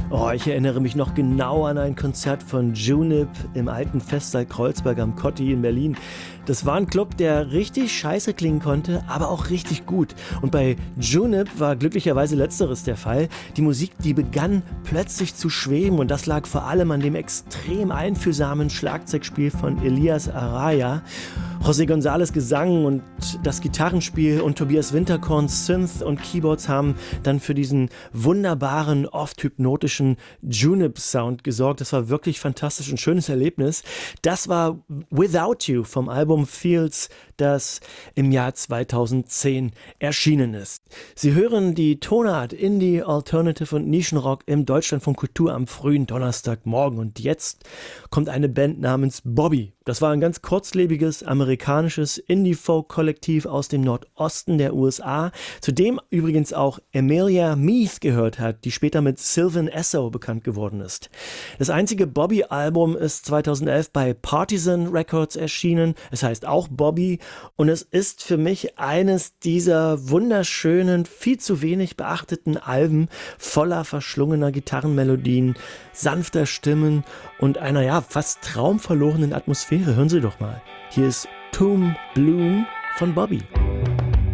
Oh, ich erinnere mich noch genau an ein Konzert von Junip im alten Festsaal Kreuzberg am Kotti in Berlin. Das war ein Club, der richtig scheiße klingen konnte, aber auch richtig gut. Und bei Junip war glücklicherweise letzteres der Fall. Die Musik, die begann plötzlich zu schweben und das lag vor allem an dem extrem einfühlsamen Schlagzeugspiel von Elias Araya. José González Gesang und das Gitarrenspiel und Tobias Winterkorns Synth und Keyboards haben dann für diesen wunderbaren, oft hypnotischen Junip-Sound gesorgt. Das war wirklich fantastisch, ein schönes Erlebnis. Das war Without You vom Album Fields, das im Jahr 2010 erschienen ist. Sie hören die Tonart Indie, Alternative und Nischenrock im Deutschlandfunk Kultur am frühen Donnerstagmorgen. Und jetzt kommt eine Band namens Bobby. Das war ein ganz kurzlebiges amerikanisches Indie-Folk-Kollektiv aus dem Nordosten der USA, zu dem übrigens auch Amelia Meath gehört hat, die später mit Sylvan Esso bekannt geworden ist. Das einzige Bobby-Album ist 2011 bei Partisan Records erschienen. Es heißt auch Bobby und es ist für mich eines dieser wunderschönen, viel zu wenig beachteten Alben voller verschlungener Gitarrenmelodien, sanfter Stimmen und einer fast traumverlorenen Atmosphäre. Hören Sie doch mal. Hier ist Tomb Bloom von Bobby.